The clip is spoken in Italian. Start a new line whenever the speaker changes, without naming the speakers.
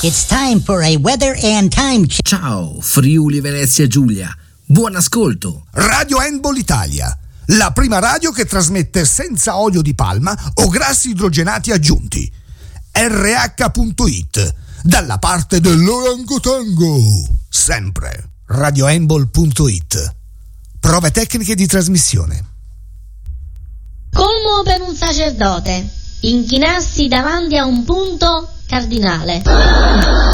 It's time for a weather and time check.
Ciao, Friuli Venezia Giulia. Buon ascolto.
Radio Handball Italia, la prima radio che trasmette senza olio di palma o grassi idrogenati aggiunti. RH.it, dalla parte dell'orangotango, sempre. Radiohandball.it. Prove tecniche di trasmissione.
Come per un sacerdote, inchinarsi davanti a un punto cardinale.